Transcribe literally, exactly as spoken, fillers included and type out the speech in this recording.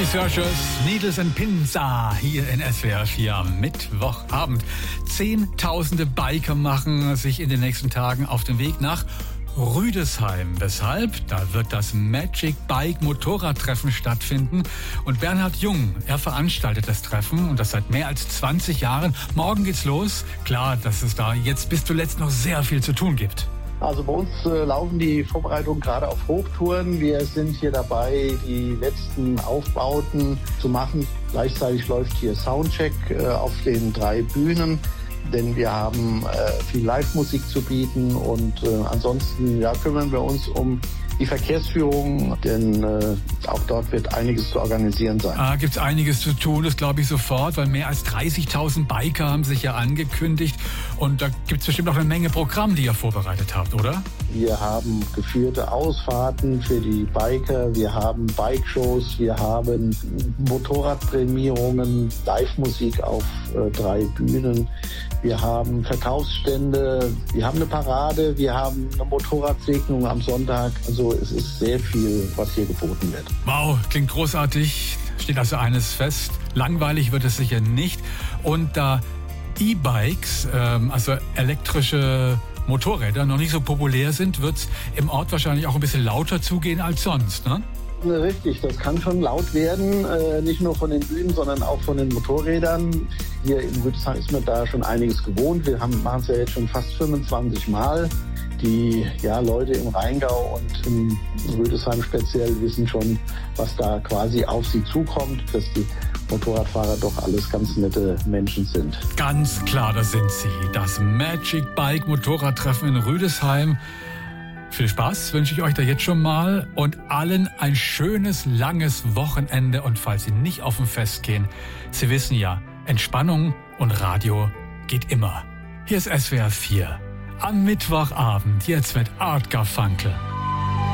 Die Searchers, Needles and Pins hier in S W R vier am Mittwochabend. Zehntausende Biker machen sich in den nächsten Tagen auf den Weg nach Rüdesheim. Weshalb? Da wird das Magic Bike Motorradtreffen stattfinden. Und Bernhard Jung, er veranstaltet das Treffen und das seit mehr als zwanzig Jahren. Morgen geht's los. Klar, dass es da jetzt bis zuletzt noch sehr viel zu tun gibt. Also bei uns äh, laufen die Vorbereitungen gerade auf Hochtouren. Wir sind hier dabei, die letzten Aufbauten zu machen. Gleichzeitig läuft hier Soundcheck äh, auf den drei Bühnen, denn wir haben äh, viel Live-Musik zu bieten und äh, ansonsten ja, kümmern wir uns um die Verkehrsführung, denn äh, auch dort wird einiges zu organisieren sein. Ah, gibt es einiges zu tun, das glaube ich sofort, weil mehr als dreißigtausend Biker haben sich ja angekündigt und da gibt es bestimmt auch eine Menge Programm, die ihr vorbereitet habt, oder? Wir haben geführte Ausfahrten für die Biker, wir haben Bike-Shows, wir haben Motorradprämierungen, Live-Musik auf äh, drei Bühnen, wir haben Verkaufsstände, wir haben eine Parade, wir haben eine Motorradsegnung am Sonntag. Also es ist sehr viel, was hier geboten wird. Wow, klingt großartig. Steht also eines fest. Langweilig wird es sicher nicht. Und da E-Bikes, ähm, also elektrische Motorräder, noch nicht so populär sind, wird es im Ort wahrscheinlich auch ein bisschen lauter zugehen als sonst, ne? Richtig, das kann schon laut werden, äh, nicht nur von den Bühnen, sondern auch von den Motorrädern. Hier in Rüdesheim ist man da schon einiges gewohnt. Wir haben, machen es ja jetzt schon fast fünfundzwanzig Mal. Die ja, Leute im Rheingau und in Rüdesheim speziell wissen schon, was da quasi auf sie zukommt, dass die Motorradfahrer doch alles ganz nette Menschen sind. Ganz klar, das sind sie. Das Magic Bike Motorradtreffen in Rüdesheim. Viel Spaß wünsche ich euch da jetzt schon mal und allen ein schönes, langes Wochenende. Und falls Sie nicht auf ein Fest gehen, Sie wissen ja, Entspannung und Radio geht immer. Hier ist S W R vier. Am Mittwochabend, jetzt mit Art Garfunkel.